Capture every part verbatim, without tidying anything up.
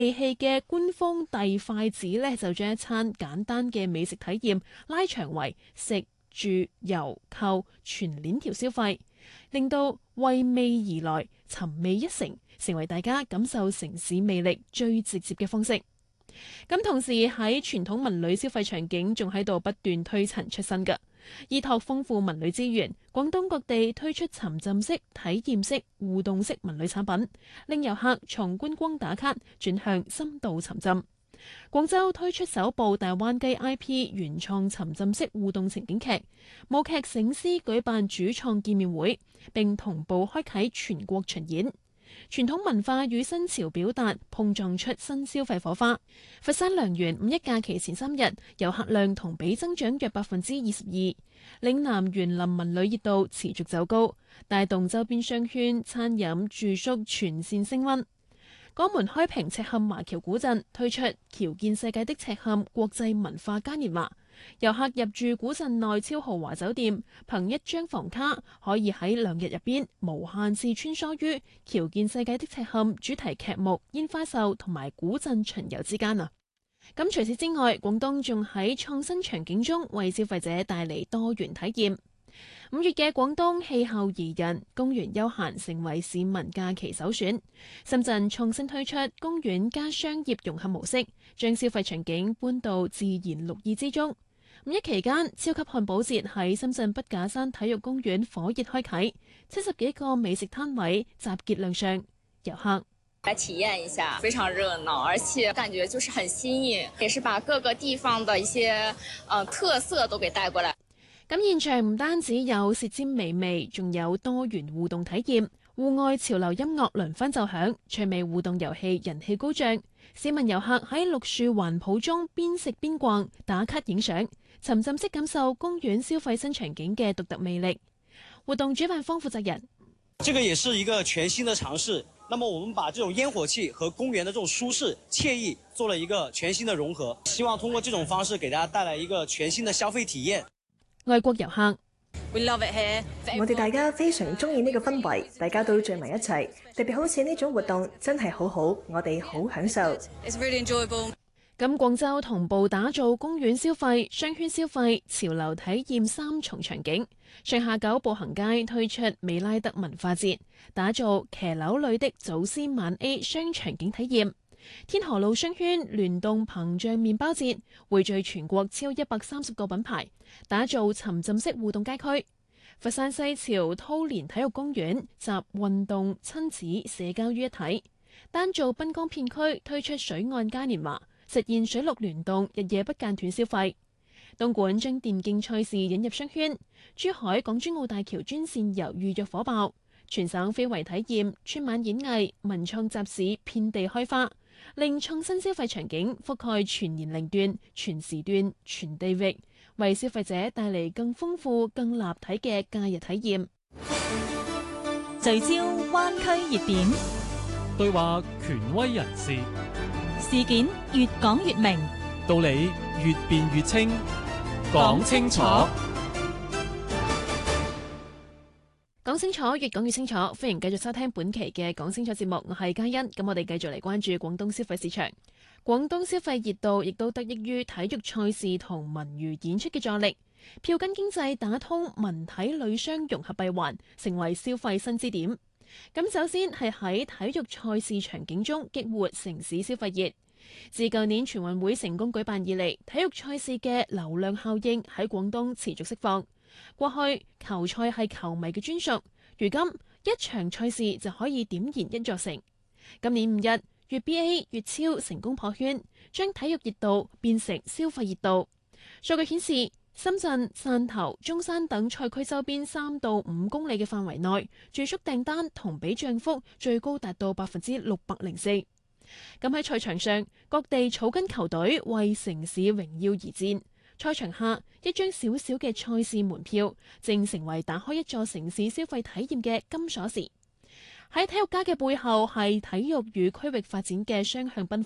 地氣嘅官方遞筷子呢，就將一餐簡單嘅美食體驗拉長為食住遊購全鏈條消費，令到為味而來，尋味一成，成為大家感受城市魅力最直接嘅方式。咁同時喺傳統文旅消費場景仲喺度不斷推陳出新㗎。依託豐富文旅資源，廣東各地推出沉浸式、體驗式、互動式文旅產品，令遊客從觀光打卡轉向深度沉浸。廣州推出首部大灣雞 I P 原創沉浸式互動情景劇，舞劇醒獅舉辦主創見面會，並同步開啟全國巡演。傳統文化與新潮表達碰撞出新消費火花。佛山良園五一假期前三日，遊客量同比增長約百分之二十二。嶺南園林文旅熱度持續走高，帶動周邊商圈、餐飲、住宿全線升溫。江門開平赤坎華僑古鎮推出僑見世界的赤坎國際文化嘉年華，遊客入住古鎮內超豪華酒店，憑一張房卡可以喺兩日入邊無限次穿梭於僑見世界的赤坎主題劇目、煙花秀同埋古鎮巡遊之間啊！咁除此之外，廣東仲喺創新場景中為消費者帶嚟多元體驗。五月嘅廣東氣候宜人，公園休閒成為市民假期首選。深圳創新推出公園加商業融合模式，將消費場景搬到自然綠意之中。五一期間，超級漢堡節喺深圳筆架山體育公園火熱開啟，七十幾個美食攤位集結亮相，遊客來體驗一下，非常熱鬧，而且感覺就是很新穎，也是把各個地方的一些呃特色都給帶過來。 咁現場唔單止有舌尖美味，仲有多元互動體驗，戶外潮流音樂輪番奏響，趣味互動遊戲人氣高漲，市民遊客喺綠樹環抱中邊食邊逛，打卡影相，沉浸式感受公園消費新場景嘅獨特魅力。活動主辦方負責人： 這個也是一個全新的嘗試。那麼我們把這種煙火氣和公園的這種舒適愜意做了一個全新的融合，希望通過這種方式給大家帶來一個全新的消費體驗。 外國遊客， 我哋大家非常中意呢個氛圍，大家都聚埋一齊，特別好似呢種活動真係好好，我哋好享受。 It's really enjoyable。咁廣州同步打造公園消費、商圈消費、潮流體驗三重場景。上下九步行街推出美拉德文化節，打造騎樓裏的祖師晚 A 雙場景體驗。天河路商圈聯動膨脹麵包節，匯聚全國超一百三十個品牌，打造沉浸式互動街區。佛山西樵濤蓮體育公園集運動、親子、社交於一體，單做濱江片區推出水岸嘉年華，實現水陸聯動，日夜不間斷消費。東莞將電競賽事引入商圈，珠海港珠澳大橋專線遊預約火爆，全省非遺體驗、春晚演藝、文創集市遍地開花，令創新消費場景覆蓋全年齡段、全時段、全地域，為消費者帶嚟更豐富、更立體嘅假日體驗。 聚焦灣區熱點， 對話權威人士， 事件越講越明， 道理越辯越清，講清楚。 講清楚，越講越清楚。歡迎繼續收聽本期嘅講清楚節目，我係嘉欣。咁我哋繼續嚟關注廣東消費市場。廣東消費熱度亦都得益於體育賽事同文娛演出嘅助力，票根經濟打通文體旅商融合閉環，成為消費新支點。咁首先係喺體育賽事場景中激活城市消費熱。自舊年全運會成功舉辦以嚟，體育賽事嘅流量效應喺廣東持續釋放。過去球賽係球迷嘅專屬，如今一場賽事就可以點燃一座城。今年五一，粵 B A、粵超成功破圈，將體育熱度變成消費熱度。數據顯示，深圳、汕頭、中山等賽區周邊三到五公里嘅範圍內，住宿訂單同比漲幅最高達到百分之六百零四。咁喺賽場上，各地草根球隊為城市榮耀而戰。賽場下，一張小小嘅賽事門票，正成為打開一座城市消費體驗嘅金鎖匙。喺體育家嘅背後，係體育與區域發展嘅雙向奔赴。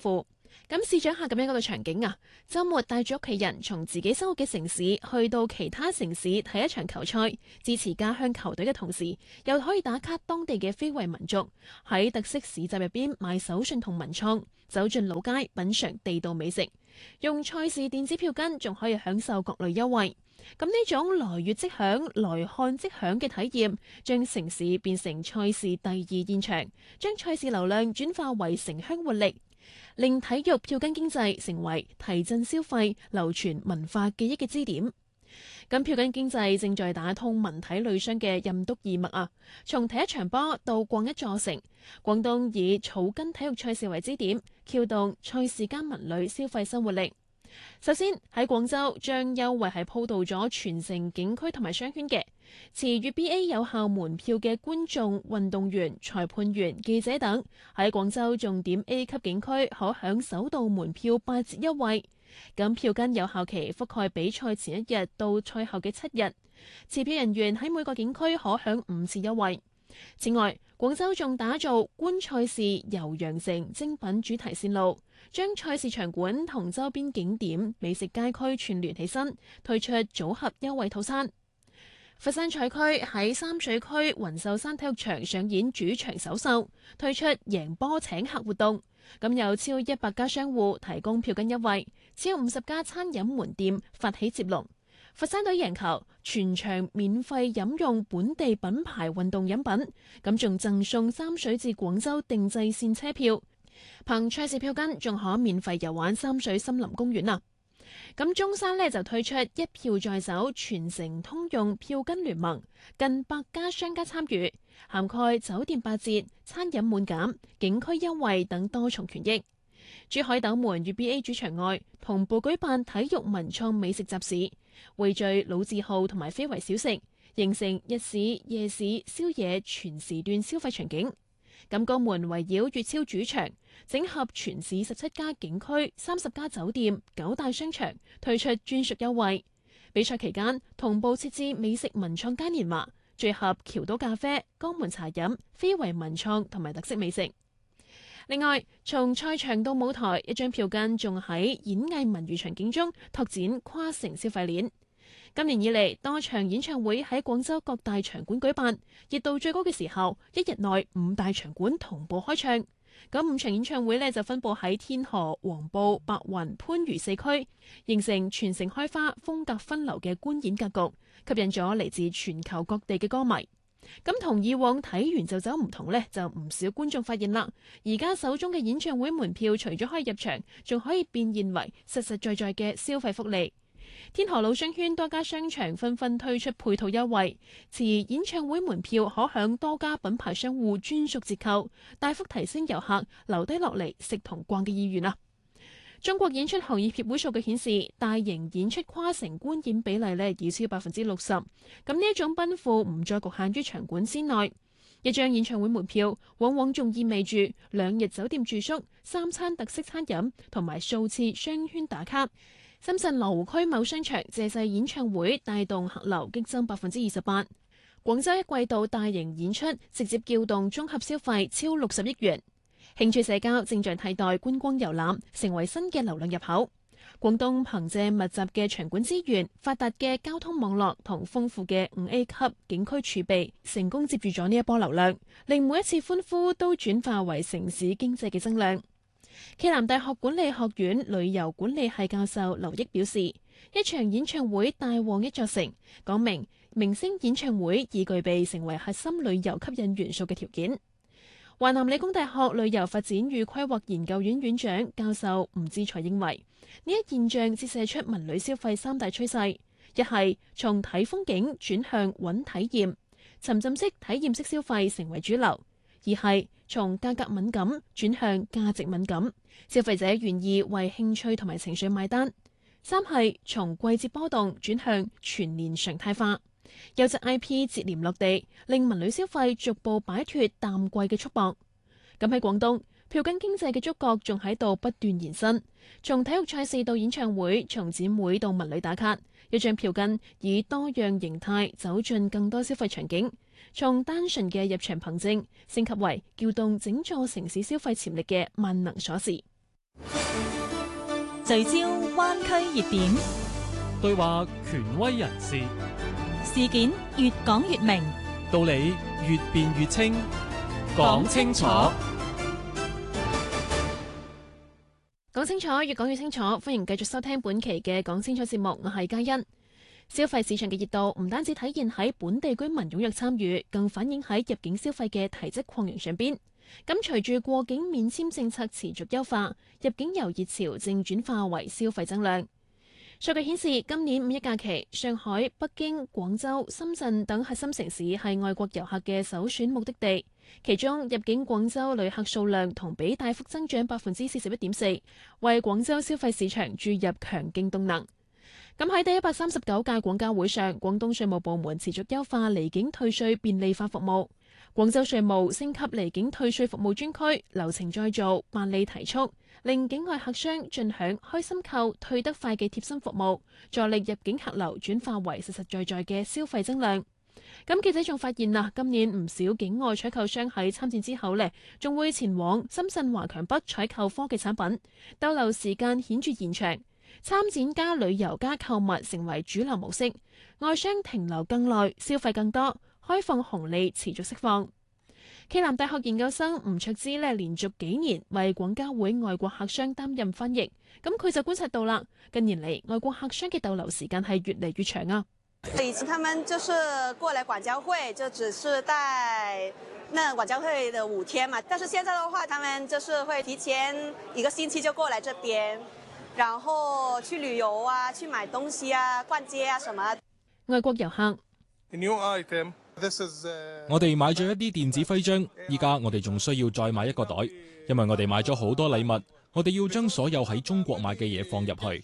咁試想下咁樣一個場景啊，週末帶住屋企人從自己生活嘅城市去到其他城市睇一場球賽，支持家鄉球隊嘅同時，又可以打卡當地嘅非遺民族，喺特色市集入邊買手信同文創，走進老街品嚐地道美食，用賽事電子票根仲可以享受各類優惠。咁呢種來粵即享、來看即享嘅體驗，將城市變成賽事第二現場，將賽事流量轉化為城鄉活力，令體育票根經濟成為提振消費、流傳文化記憶嘅支點。咁票根經濟正在打通文體類商嘅任督二脈啊！從睇一場波到逛一座城，廣東以草根體育賽事為支點，撬動賽事間文旅消費新活力。首先喺廣州將優惠係鋪到咗全城景區同埋商圈嘅，持粵 B A 有效門票嘅觀眾、運動員、裁判員、記者等喺廣州重點 A 級景區可享首度門票八折優惠。咁票根有效期覆蓋比賽前一日到賽後嘅七日，持票人員喺每個景區可享五次優惠。此外，廣州仲打造觀賽事遊羊城精品主題線路，將賽事場館同周邊景點、美食街區串聯起身，推出組合優惠套餐。佛山賽區喺三水區雲秀山體育場上演主場首秀，推出贏波請客活動。咁有超一百家商戶提供票根優惠，超五十家餐飲門店發起接龍。佛山隊贏球，全場免費飲用本地品牌運動飲品，咁仲贈送三水至廣州定制線車票。憑賽事票根仲可免費遊玩三水森林公園啊！咁中山呢就推出一票在手全城通用票根聯盟，近百家商家參與，涵蓋酒店八折、餐飲滿減、景區優惠等多重權益。珠海斗門粵 B A 主場外同步舉辦體育文創美食集市，匯聚老字號同埋非遺小食，形成日市、夜市、宵夜全時段消費場景。咁江門圍繞粵超主場，整合全市十七家景區、三十家酒店、九大商場，推出專屬優惠。比賽期間同步設置美食文創嘉年華，聚合橋都咖啡、江門茶飲、非遺文創同埋特色美食。另外，從賽場到舞台，一張票根仲喺演藝文娛場景中拓展跨城消費鏈。今年以嚟，多場演唱會喺廣州各大場館舉辦，熱度最高嘅時候，一日內五大場館同步開唱。咁五場演唱會呢就分佈喺天河、黃埔、白雲、番禺四區，形成全城開花、風格分流嘅觀演格局，吸引咗嚟自全球各地嘅歌迷。咁同以往睇完就走唔同呢，就唔少觀眾發現啦。而家手中嘅演唱會門票，除咗可以入場，仲可以變現為實實在在嘅消費福利。天河老商圈多家商場紛紛推出配套優惠，持演唱會門票可享多家品牌商戶專屬折扣，大幅提升遊客留低落嚟食同逛嘅意願啊！中國演出行業協會數據顯示，大型演出跨城觀演比例呢已超百分之六十。咁呢一種奔赴唔再局限於場館之內，一張演唱會門票往往仲意味住兩日酒店住宿、三餐特色餐飲同埋數次商圈打卡。深圳羅湖區某商場借勢演唱會帶動客流激增百分之二十八。廣州一季度大型演出直接撬動綜合消費超六十億元。興趣社交正在替代觀光遊覽，成為新嘅流量入口。廣東憑借密集嘅場館資源、發達嘅交通網絡同豐富嘅五 A 級景區儲備，成功接住咗呢一波流量，令每一次歡呼都轉化為城市經濟嘅增量。暨南大學管理學院旅遊管理系教授劉益表示，一場演唱會帶旺一座城，講明明星演唱會已具備成為核心旅遊吸引元素嘅條件。華南理工大學旅遊發展與規劃研究院院長教授吳志才認為，呢一現象折射出文旅消費三大趨勢：一係從睇風景轉向揾體驗，沉浸式體驗式消費成為主流；二係從價格敏感轉向價值敏感，消費者願意為興趣同埋情緒買單；三係從季節波動轉向全年常態化。優質 I P 接連落地，令文旅消費逐步擺脫淡季嘅束縛。咁喺廣東，票根經濟嘅觸角仲喺度不斷延伸，從體育賽事到演唱會，從展會到文旅打卡，一張票根以多樣形態走進更多消費場景，從單純嘅入場憑證升級為撬動整座城市消費潛力嘅萬能鎖匙。 聚焦灣區熱點， 對話權威人士， 事件越講越明， 道理越辯越清，講清楚。 講清楚，越講越清楚。歡迎繼續收聽本期嘅講清楚節目，我係嘉欣。消費市場嘅熱度唔單止體現喺本地居民踴躍參與，更反映喺入境消費嘅提質擴容上邊。咁隨住過境免簽政策持續優化，入境遊熱潮正轉化為消費增量。數據顯示，今年五一假期，上海、北京、廣州、深圳等核心城市係外國遊客嘅首選目的地。其中，入境廣州旅客數量同比大幅增長百分之四十一點四，為廣州消費市場注入強勁動能。咁喺第一百三十九屆廣交會上，廣東稅務部門持續優化離境退稅便利化服務。廣州稅務升級離境退稅服務專區，流程再造，辦理提速，令境外客商盡享開心購退得快嘅貼心服務，助力入境客流轉化為實實在在嘅消費增量。咁記者仲發現啊，今年唔少境外採購商喺參戰之後呢，仲會前往深圳華強北採購科技產品，逗留時間顯著延長。參展加旅遊加購物成為主流模式，外商停留更耐，消費更多，開放紅利持續釋放。暨南大學研究生吳卓之呢，連續幾年為廣交會外國客商擔任翻譯，咁佢就觀察到啦，近年嚟外國客商嘅逗留時間係越嚟越長啊。 以前他們就是過來廣交會，就只是帶那廣交會的五天嘛，但是現在的話，他們就是會提前一個星期就過來這邊。然後去旅遊啊，去買東西啊，逛街啊，什麼。 外國遊客， 我哋買咗一啲電子徽章，依家我哋仲需要再買一個袋，因為我哋買咗好多禮物，我哋要將所有喺中國買嘅嘢放入去。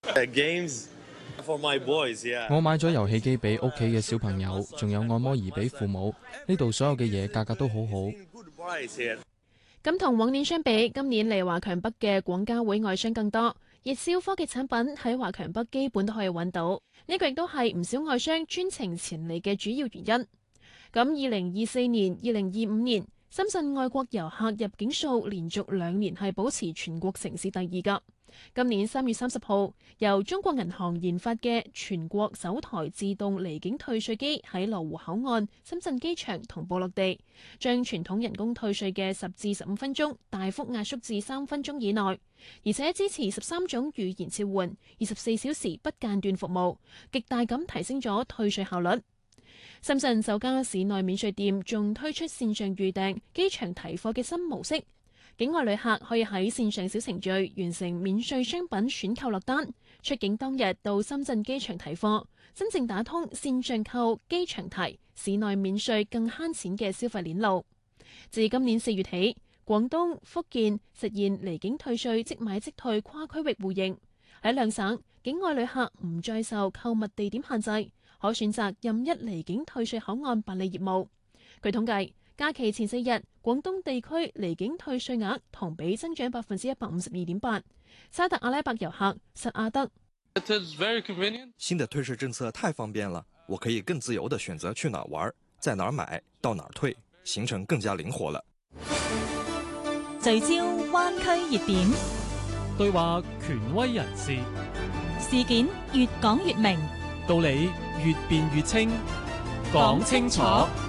我買咗遊戲機俾屋企嘅小朋友，仲有按摩儀俾父母。呢度所有嘅嘢價格都好好。 咁同往年相比，今年嚟華強北嘅廣交會外商更多。熱銷科技產品喺華強北基本都可以揾到，呢個亦都係唔少外商專程前嚟嘅主要原因。咁二零二四年、二零二五年，深圳外國遊客入境數連續兩年係保持全國城市第二噶。今年三月三十號，由中國銀行研發嘅全國首台自動離境退稅機喺羅湖口岸、深圳機場同步落地，將傳統人工退稅嘅十至十五分鐘大幅壓縮至三分鐘以內，而且支持十三種語言切換，二十四小時不間斷服務，極大咁提升咗退稅效率。深圳首家市內免稅店仲推出線上預訂、機場提貨嘅新模式。境外旅客可以喺線上小程序完成免稅商品選購落單，出境當日到深圳機場提貨，真正打通線上購、機場提、市內免稅更慳錢嘅消費鏈路。自今年四月起，廣東、福建實現離境退稅即買即退跨區域互認，喺兩省境外旅客唔再受購物地點限制，可選擇任一離境退稅口岸辦理業務。據統計，假期前四日，廣東地區離境退稅額同比增長百分之一百五十二點八。沙特阿拉伯遊客實阿德， 新的退稅政策太方便了，我可以更自由地選擇去哪玩，在哪買，到哪退，行程更加靈活了。 聚焦灣區熱點， 對話權威人士， 事件越講越明， 道理越辯越清，講清楚。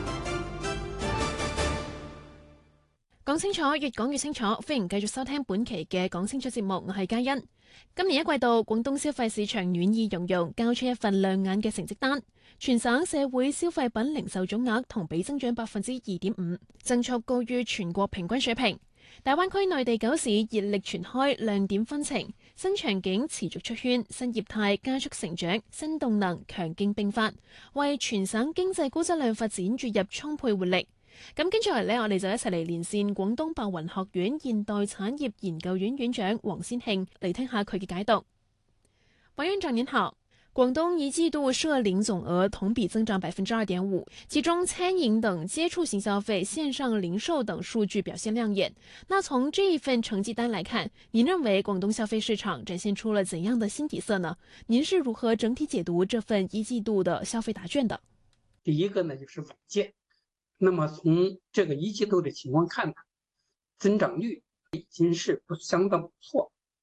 講清楚，越講越清楚。歡迎繼續收聽本期嘅講清楚節目，我係嘉欣。今年一季度，廣東消費市場暖意融融，交出一份亮眼嘅成績單。全省社會消費品零售總額同比增長百分之二點五，增速高於全國平均水平。大灣區內地九市熱力全開，亮點紛呈，新場景持續出圈，新業態加速成長，新動能強勁並發，為全省經濟高質量發展注入充沛活力。咁跟住嚟呢，我哋就一齊嚟連線廣東白雲學院現代產業研究院院長黃先慶嚟聽下佢嘅解讀。黃院長您好，廣東一季度社零總額同比增長百分之二點五，其中餐飲等接觸型消費、線上零售等數據表現亮眼。那從這一份成績單來看，您認為廣東消費市場展現出了怎樣的新底色呢？您是如何整體解讀這份一季度的消費答卷的？ 第一個呢就是穩健。那麼從這個一季度的情況看呢，增長率已經是不相當不錯。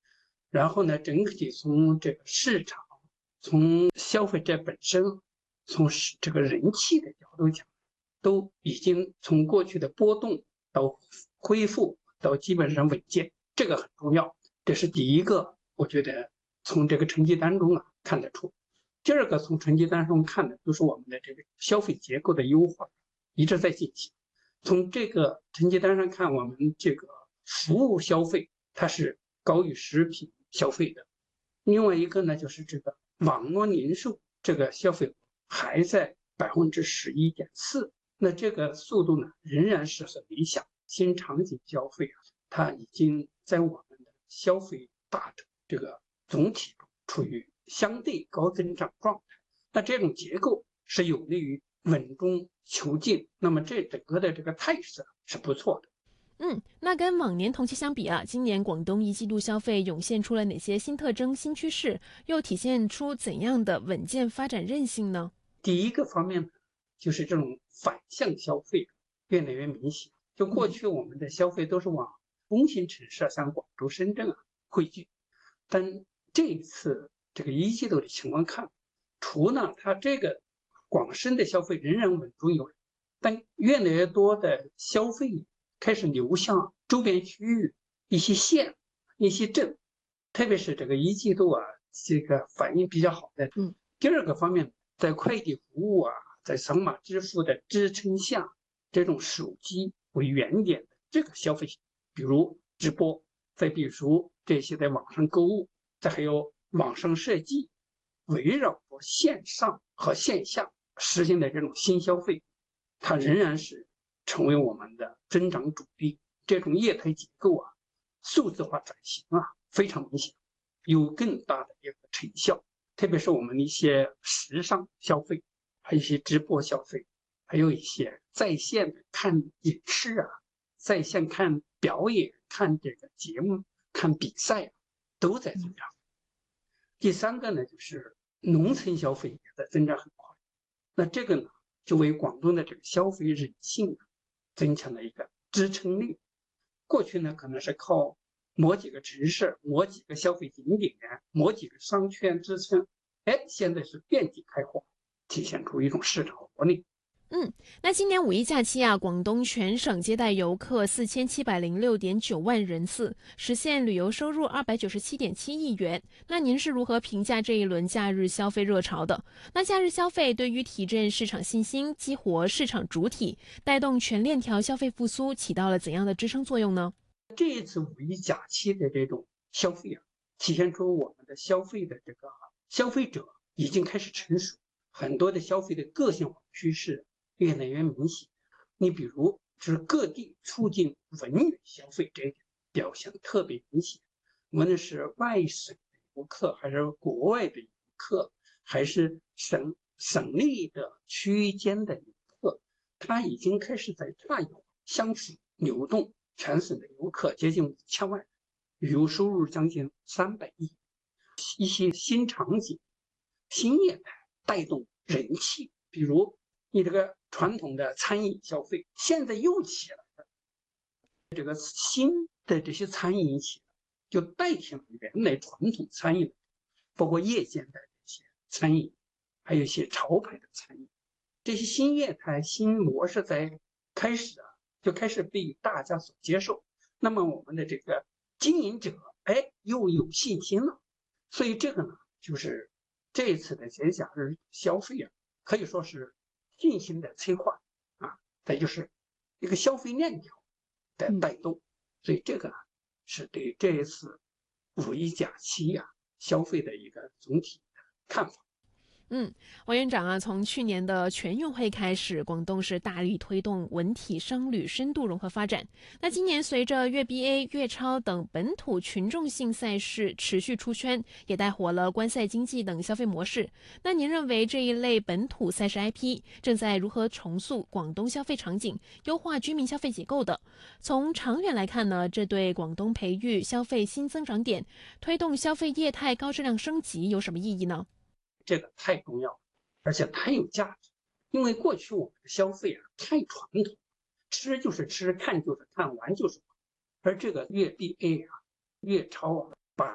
然后呢，整体从这个市场、从消费者本身、从这个人气的角度讲，都已经从过去的波动到恢复到基本上稳健，这个很重要。这是第一个，我觉得从这个成绩单中啊看得出。第二个，从成绩单中看的就是我们的这个消费结构的优化一直在进行。从这个成绩单上看，我们这个服务消费它是高于食品消费的。另外一个呢，就是这个网络零售这个消费还在百分之十一点四，那这个速度呢仍然是很理想。新场景消费啊，它已经在我们的消费大的这个总体处于相对高增长状态。那这种结构是有利于稳中求进，那么这整个的这个态势是不错的。 嗯，那跟往年同期相比啊，今年广东一季度消费涌现出了哪些新特征、新趋势，又体现出怎样的稳健发展韧性呢？ 第一个方面呢，就是这种反向消费越来越明显。就过去我们的消费都是往中心城市，像广州、深圳啊汇聚，但这一次这个一季度的情况看，除了它这个广深的消费仍然稳中有人，但越来越多的消费开始流向周边区域、一些县、一些镇，特别是这个一季度啊，这个反应比较好的。 嗯， 第二个方面，在快递服务啊，在扫码支付的支撑下，这种手机为原点的这个消费，比如直播，再比如这些在网上购物，再还有网上设计，围绕着线上和线下实现的这种新消费，它仍然是成为我们的增长主力。这种业态结构啊，数字化转型啊，非常明显，有更大的一个成效。特别是我们一些时尚消费，还有一些直播消费，还有一些在线的看影视啊，在线看表演、看这个节目、看比赛啊，都在增长。第三个呢，就是农村消费也在增长很快。那这个呢，就为广东的这个消费韧性啊，增强了一个支撑力。过去呢，可能是靠某几个城市、某几个消费景点、某几个商圈支撑，哎，现在是遍地开花，体现出一种市场活力。 嗯，那今年五一假期啊，广东全省接待游客四千七百零六点九万人次，实现旅游收入二百九十七点七亿元。那您是如何评价这一轮假日消费热潮的？那假日消费对于提振市场信心、激活市场主体、带动全链条消费复苏，起到了怎样的支撑作用呢？ 这一次五一假期的这种消费啊，体现出我们的消费的这个消费者已经开始成熟，很多的消费的个性化趋势越来越明显。你比如，就是各地促进文娱消费这一点表现特别明显。无论是外省的游客，还是国外的游客，还是省省内的区间的游客，他已经开始在大游相处流动。全省的游客接近五千万，旅游收入将近三百亿。一些新场景、新业态带动人气，比如你这个传统的餐饮消费，现在又起来了。这个新的这些餐饮起来，就代替了原来传统餐饮，包括夜间的这些餐饮，还有一些潮牌的餐饮。这些新业态、新模式在开始啊。就开始被大家所接受，那么我们的这个经营者哎又有信心了，所以这个呢，就是这一次的节假日消费啊，可以说是信心的催化啊，再就是一个消费链条的带动，所以这个是对这一次五一假期呀、啊、消费的一个总体的看法。 嗯，王院长啊，从去年的全运会开始，广东是大力推动文体商旅深度融合发展。那今年随着粤 B A、粤超等本土群众性赛事持续出圈，也带火了观赛经济等消费模式。那您认为这一类本土赛事 I P 正在如何重塑广东消费场景，优化居民消费结构的？从长远来看呢，这对广东培育消费新增长点、推动消费业态高质量升级有什么意义呢？ 这个太重要，而且太有价值。因为过去我们的消费啊太传统，吃就是吃，看就是看，玩就是玩。而这个粤 B A 啊、粤超啊，把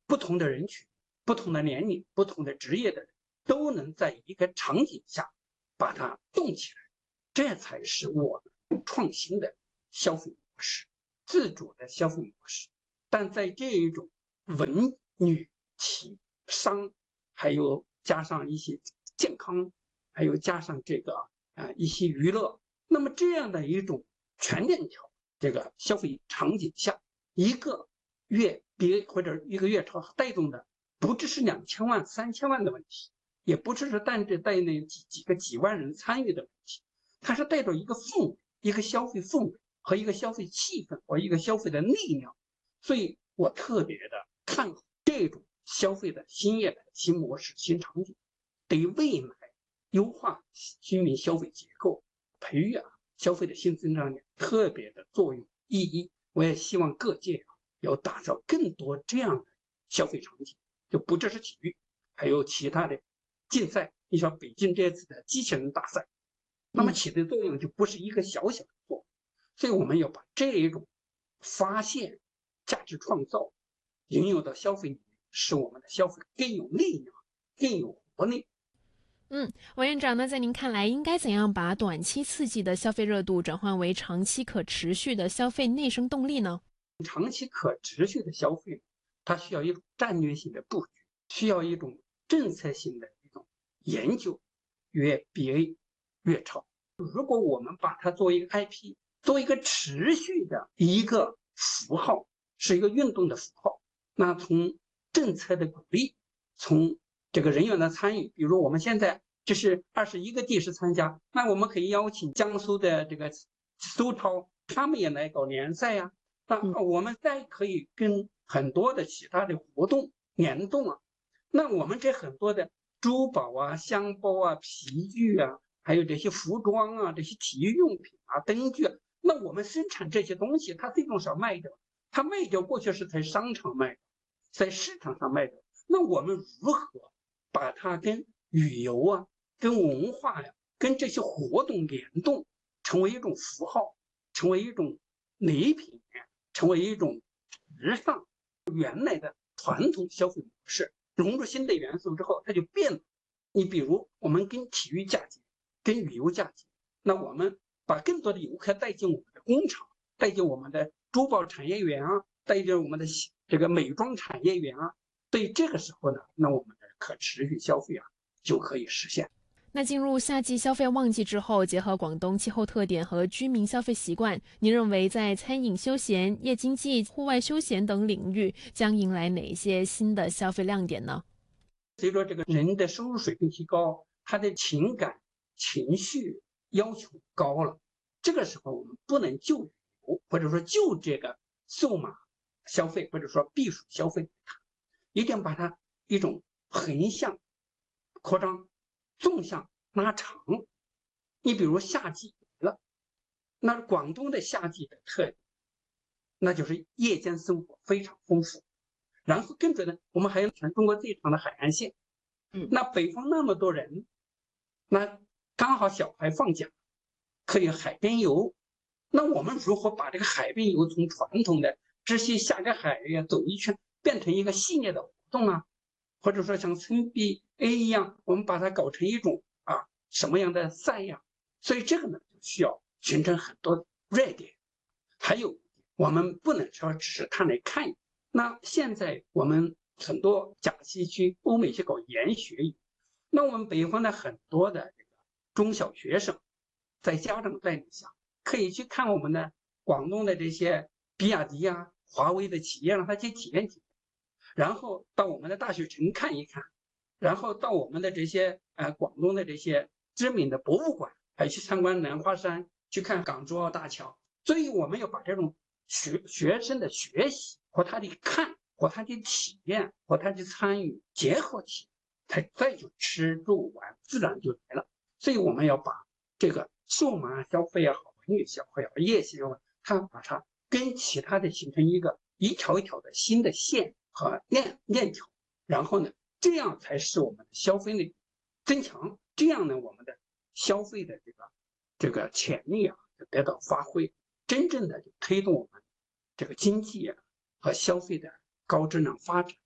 不同的人群、不同的年龄、不同的职业的人都能在一个场景下把它动起来，这才是我们创新的消费模式，自主的消费模式。但在这一种文旅企商，还有加上一些健康，还有加上这个啊、呃、一些娱乐，那么这样的一种全链条这个消费场景下，一个月别或者一个月超带动的不只是两千万、三千万的问题，也不只是带着带那几几个几万人参与的问题，它是带着一个氛围、一个消费氛围和一个消费气氛和一个消费的力量。所以我特别的看好这种消费的新业态、新模式、新场景，对未来优化居民消费结构、培育啊消费的新增长点特别的作用意义。我也希望各界啊要打造更多这样的消费场景，就不只是体育，还有其他的竞赛。你像北京这次的机器人大赛，那么起的作用就不是一个小小的作用。所以我们要把这一种发现、价值创造应用到消费里面，使我们的消费更有力量、更有活力。 嗯，王院长呢，在您看来，应该怎样把短期刺激的消费热度转换为长期可持续的消费内生动力呢？ 长期可持续的消费，它需要一种战略性的布局，需要一种政策性的一种研究，越别越超。如果我们把它作为一个 I P， 作为一个持续的一个符号，是一个运动的符号，那从政策的鼓励，从这个人员的参与，比如我们现在这是二十一个地市参加，那我们可以邀请江苏的这个苏超，他们也来搞联赛呀、啊。那我们再可以跟很多的其他的活动联动啊。那我们这很多的珠宝啊、箱包啊、皮具啊，还有这些服装啊、这些体育用品啊、灯具啊，那我们生产这些东西，它最终是要卖掉，它卖掉过去是在商场卖的，在市场上卖的。那我们如何把它跟旅游啊、跟文化呀、跟这些活动联动，成为一种符号，成为一种礼品，成为一种时尚原来的传统消费模式，融入新的元素之后，它就变了。你比如我们跟体育嫁接，跟旅游嫁接，那我们把更多的游客带进我们的工厂，带进我们的珠宝产业园啊，带进我们的这个美妆产业园啊。对这个时候呢，那我们的可持续消费啊就可以实现。 那进入夏季消费旺季之后，结合广东气候特点和居民消费习惯，您认为在餐饮、休闲、夜经济、户外休闲等领域将迎来哪些新的消费亮点呢？ 随着这个人的收入水平提高，他的情感情绪要求高了，这个时候我们不能就旅游或者说就这个数码消费或者说避暑消费，一定把它一种横向扩张、纵向拉长。你比如夏季了，那广东的夏季的特点，那就是夜间生活非常丰富。然后跟着呢，我们还有全中国最长的海岸线。嗯，那北方那么多人，那刚好小孩放假，可以海边游。那我们如何把这个海边游从传统的只是下个海呀走一圈，变成一个系列的活动啊？或者说像村 B A 一样，我们把它搞成一种啊什么样的赛呀？所以这个呢，就需要形成很多热点。还有，我们不能说只是看来看。那现在我们很多甲西区、欧美去搞研学语，那我们北方的很多的这个中小学生，在家长带领下，可以去看我们的广东的这些比亚迪啊、华为的企业，让他去体验体验，然后到我们的大学城看一看，然后到我们的这些呃广东的这些知名的博物馆，还去参观兰花山，去看港珠澳大桥。所以我们要把这种学学生的学习和他的看和他的体验和他的参与结合起来，他再就吃住玩自然就来了。所以我们要把这个数码消费也好，文旅消费也好，夜消费，它把它跟其他的形成一个一条一条的新的线和链链条，然后呢，这样才使我们的消费力增强，这样呢，我们的消费的这个这个潜力啊得到发挥，真正的推动我们这个经济啊和消费的高质量发展。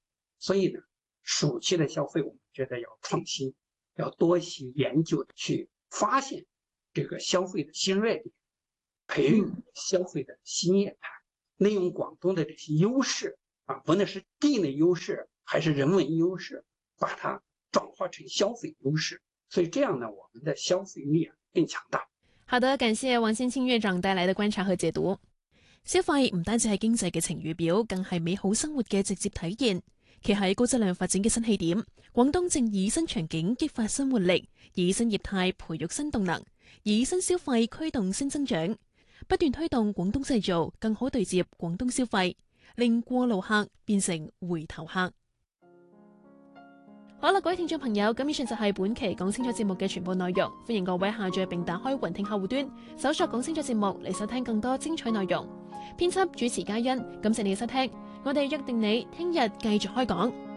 所以呢，暑期的消费我们觉得要创新，要多些研究去发现这个消费的新热点，培育消费的新业态，利用广东的这些优势啊，不论是地理优势还是人文优势，把它转化成消费优势。所以这样呢，我们的消費力啊更強大。 好的，感謝王先清院長帶來的觀察和解讀。消費唔單止係經濟嘅晴雨表，更係美好生活嘅直接體現。企喺高質量發展嘅新起點，廣東正以新場景激發新活力，以新業態培育新動能，以新消費驅動新增長，不斷推動廣東製造更好對接廣東消費，令過路客變成回頭客。好啦，各位聽眾朋友，咁以上就係本期講清楚節目嘅全部內容。歡迎各位下載並打開雲聽客戶端，搜索講清楚節目嚟收聽更多精彩內容。編輯主持嘉欣，感謝你嘅收聽，我哋約定你聽日繼續開講。